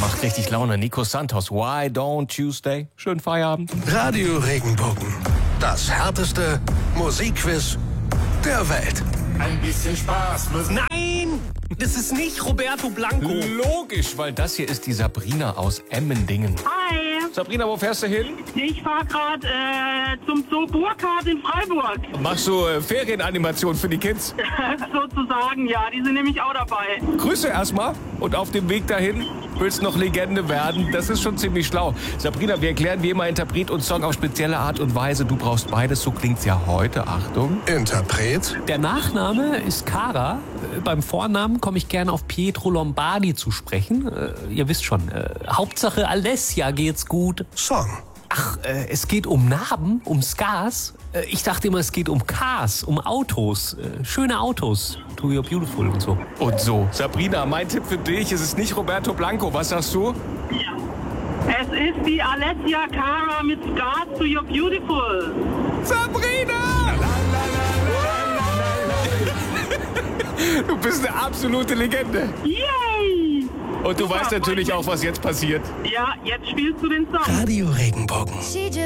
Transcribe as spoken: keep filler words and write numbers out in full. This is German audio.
Macht richtig Laune. Nico Santos, Why Don't You Stay? Schönen Feierabend. Radio Regenbogen. Das härteste Musikquiz der Welt. Ein bisschen Spaß muss... Nein! Das ist nicht Roberto Blanco. Logisch, weil das hier ist die Sabrina aus Emmendingen. Hi, Sabrina, wo fährst du hin? ich fahre gerade äh, zum Zoo Burkhardt in Freiburg. Machst du äh, Ferienanimation für die Kids? Sozusagen, ja, die sind nämlich auch dabei. Grüße erstmal und auf dem Weg dahin willst noch Legende werden. Das ist schon ziemlich schlau. Sabrina, wir erklären wie immer Interpret und Song auf spezielle Art und Weise. Du brauchst beides, so klingt's ja heute. Achtung. Interpret, Der Nachname ist Cara. Äh, Beim Vornamen komme ich gerne auf Pietro Lombardi zu sprechen. Äh, ihr wisst schon, äh, Hauptsache Alessia geht's gut. Song. Ach, äh, es geht um Narben, um Scars. Äh, ich dachte immer, es geht um Cars, um Autos. Äh, schöne Autos. To You're Beautiful und so. Und so. Sabrina, mein Tipp für dich, es ist nicht Roberto Blanco. Was sagst du? Es ist die Alessia Cara mit Scars to You're Beautiful. Sabrina! Du bist eine absolute Legende. Yay! Und du Super, weißt natürlich auch, was jetzt passiert. Ja, jetzt spielst du den Song. Radio Regenbogen.